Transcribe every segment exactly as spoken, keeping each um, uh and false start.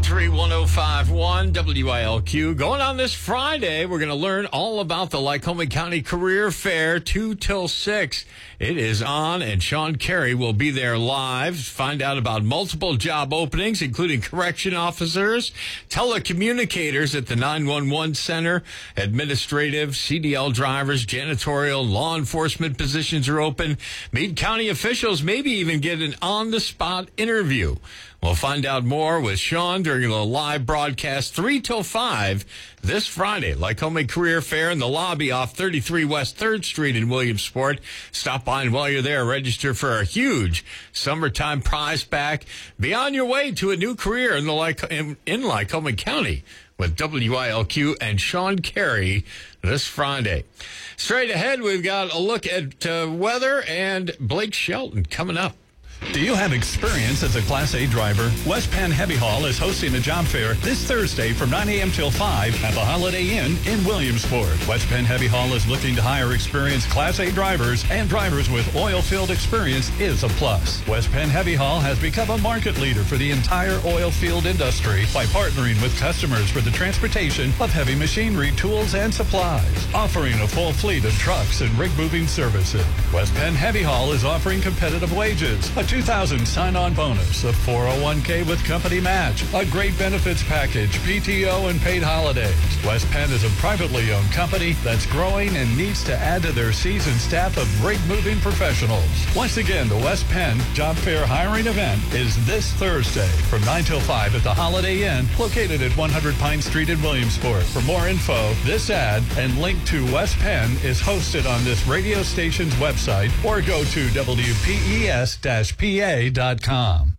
three one oh five one W I L Q. Going on this Friday, we're going to learn all about the Lycoming County Career Fair, two till six. It is on, and Sean Carey will be there live. Find out about multiple job openings, including correction officers, telecommunicators at the nine one one center, administrative, C D L drivers, janitorial, law enforcement positions are open. Meet county officials, maybe even get an on-the-spot interview. We'll find out more with Sean during the live broadcast three till five this Friday. Lycoming Career Fair in the lobby off thirty-three West third Street in Williamsport. Stop by, and while you're there, register for a huge summertime prize pack. Be on your way to a new career in the Lyc- in, in Lycoming County with W I L Q and Sean Carey this Friday. Straight ahead, we've got a look at uh, weather and Blake Shelton coming up. Do you have experience as a Class A driver? West Penn Heavy Haul is hosting a job fair this Thursday from nine a.m. till five at the Holiday Inn in Williamsport. West Penn Heavy Haul is looking to hire experienced Class A drivers, and drivers with oil field experience is a plus. West Penn Heavy Haul has become a market leader for the entire oil field industry by partnering with customers for the transportation of heavy machinery, tools, and supplies, offering a full fleet of trucks and rig moving services. West Penn Heavy Haul is offering competitive wages, a two thousand dollars sign-on bonus, a four oh one k with company match, a great benefits package, P T O, and paid holidays. West Penn is a privately owned company that's growing and needs to add to their seasoned staff of rig-moving professionals. Once again, the West Penn Job Fair hiring event is this Thursday from nine till five at the Holiday Inn, located at one hundred Pine Street in Williamsport. For more info, this ad and link to West Penn is hosted on this radio station's website, or go to W P E S P A dot com.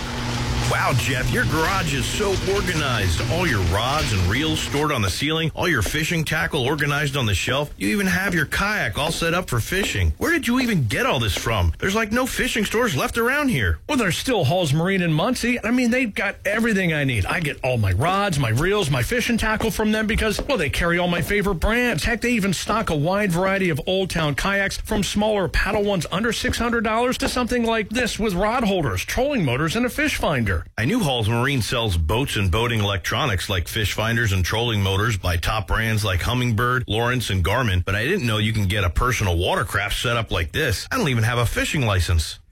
Wow, Jeff, your garage is so organized. All your rods and reels stored on the ceiling, all your fishing tackle organized on the shelf. You even have your kayak all set up for fishing. Where did you even get all this from? There's like no fishing stores left around here. Well, there's still Hall's Marine in Muncie. I mean, they've got everything I need. I get all my rods, my reels, my fishing tackle from them because, well, they carry all my favorite brands. Heck, they even stock a wide variety of Old Town kayaks, from smaller paddle ones under six hundred dollars to something like this with rod holders, trolling motors, and a fish finder. I knew Hall's Marine sells boats and boating electronics like fish finders and trolling motors by top brands like Humminbird, Lawrence, and Garmin, but I didn't know you can get a personal watercraft set up like this. I don't even have a fishing license.